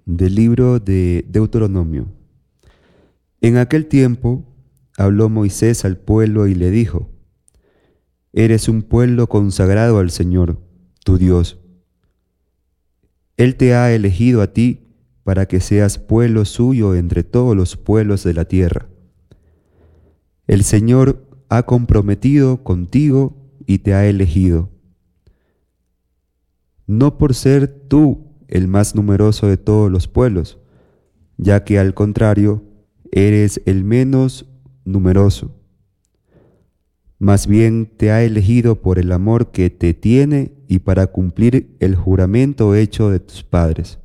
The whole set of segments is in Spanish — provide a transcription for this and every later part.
Del libro de Deuteronomio. En aquel tiempo habló Moisés al pueblo y le dijo: Eres un pueblo consagrado al Señor, tu Dios. Él te ha elegido a ti para que seas pueblo suyo entre todos los pueblos de la tierra. El Señor ha comprometido contigo y te ha elegido, no por ser tú el más numeroso de todos los pueblos, ya que al contrario, eres el menos numeroso. Más bien te ha elegido por el amor que te tiene y para cumplir el juramento hecho de tus padres.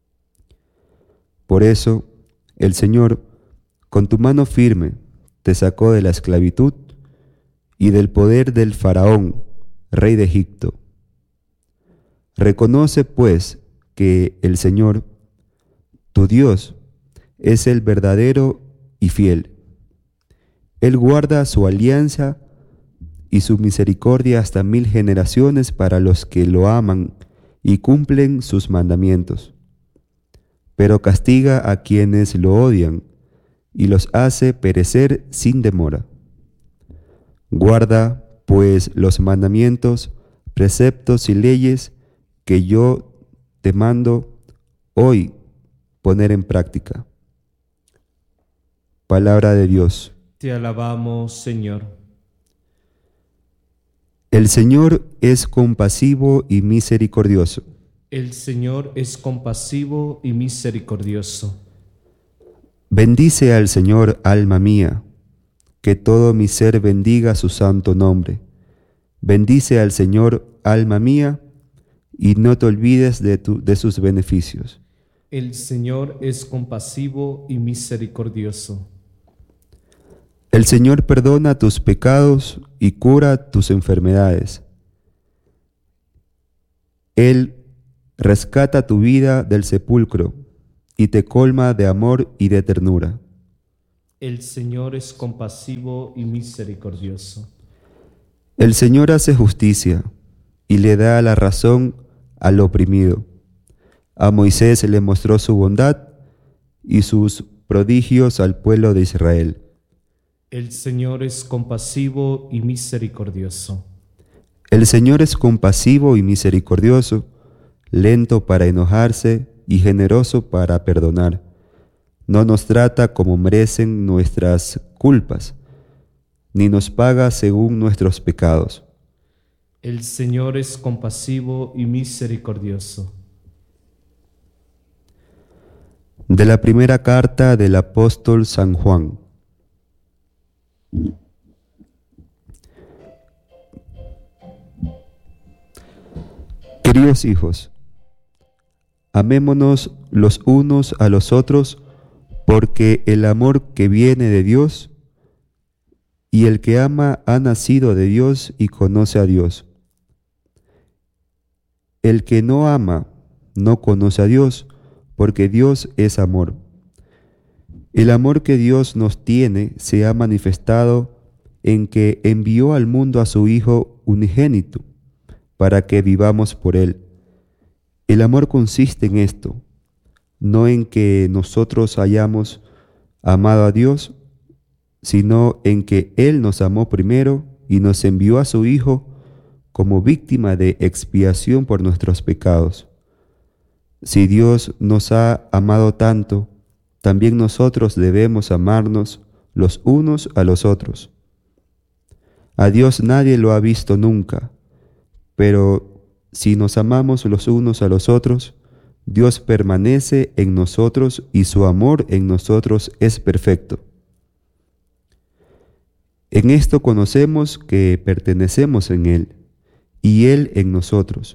Por eso, el Señor, con tu mano firme, te sacó de la esclavitud y del poder del faraón, rey de Egipto. Reconoce, pues, que el Señor, tu Dios, es el verdadero y fiel. Él guarda su alianza y su misericordia hasta 1000 generaciones para los que lo aman y cumplen sus mandamientos. Pero castiga a quienes lo odian y los hace perecer sin demora. Guarda, pues, los mandamientos, preceptos y leyes que yo te mando hoy poner en práctica. Palabra de Dios. Te alabamos, Señor. El Señor es compasivo y misericordioso. El Señor es compasivo y misericordioso. Bendice al Señor, alma mía, que todo mi ser bendiga su santo nombre. Bendice al Señor, alma mía, y no te olvides de sus beneficios. El Señor es compasivo y misericordioso. El Señor perdona tus pecados y cura tus enfermedades. Él rescata tu vida del sepulcro y te colma de amor y de ternura. El Señor es compasivo y misericordioso. El Señor hace justicia y le da la razón al oprimido. A Moisés le mostró su bondad y sus prodigios al pueblo de Israel. El Señor es compasivo y misericordioso. El Señor es compasivo y misericordioso, lento para enojarse y generoso para perdonar. No nos trata como merecen nuestras culpas, ni nos paga según nuestros pecados. El Señor es compasivo y misericordioso. De la primera carta del apóstol San Juan. Queridos hijos, amémonos los unos a los otros, porque el amor que viene de Dios, y el que ama ha nacido de Dios y conoce a Dios. El que no ama no conoce a Dios, porque Dios es amor. El amor que Dios nos tiene se ha manifestado en que envió al mundo a su Hijo unigénito, para que vivamos por Él. El amor consiste en esto, no en que nosotros hayamos amado a Dios, sino en que Él nos amó primero y nos envió a su Hijo como víctima de expiación por nuestros pecados. Si Dios nos ha amado tanto, también nosotros debemos amarnos los unos a los otros. A Dios nadie lo ha visto nunca, pero si nos amamos los unos a los otros, Dios permanece en nosotros y su amor en nosotros es perfecto. En esto conocemos que pertenecemos en Él y Él en nosotros,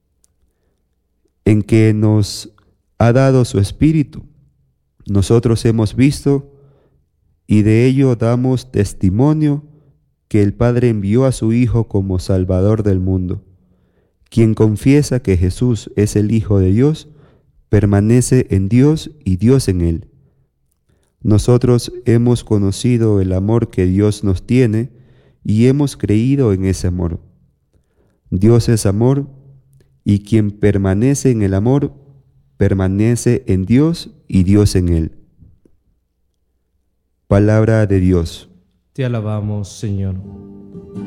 en que nos ha dado su Espíritu. Nosotros hemos visto y de ello damos testimonio que el Padre envió a su Hijo como Salvador del mundo. Quien confiesa que Jesús es el Hijo de Dios, permanece en Dios y Dios en él. Nosotros hemos conocido el amor que Dios nos tiene y hemos creído en ese amor. Dios es amor y quien permanece en el amor permanece en Dios y Dios en él. Palabra de Dios. Te alabamos, Señor.